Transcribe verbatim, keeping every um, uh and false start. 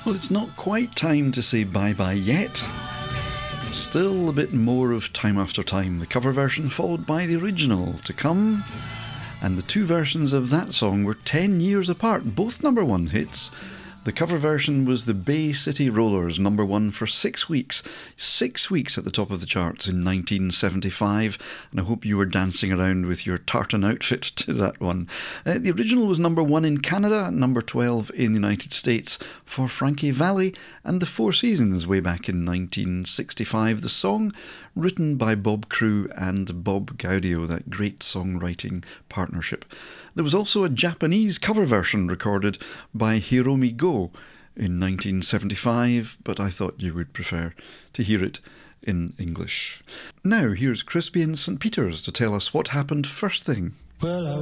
Well, it's not quite time to say bye-bye yet. Still a bit more of Time After Time, the cover version followed by the original to come. And the two versions of that song were ten years apart, both number one hits. The cover version was the Bay City Rollers, number one for six weeks. Six weeks at the top of the charts in nineteen seventy-five, and I hope you were dancing around with your tartan outfit to that one. Uh, the original was number one in Canada, number twelve in the United States for Frankie Valli and the Four Seasons way back in nineteen sixty-five. The song written by Bob Crewe and Bob Gaudio, that great songwriting partnership. There was also a Japanese cover version recorded by Hiromi Go in nineteen seventy-five, but I thought you would prefer to hear it in English. Now here's Crispy and Saint Peters to tell us what happened first thing. Well, I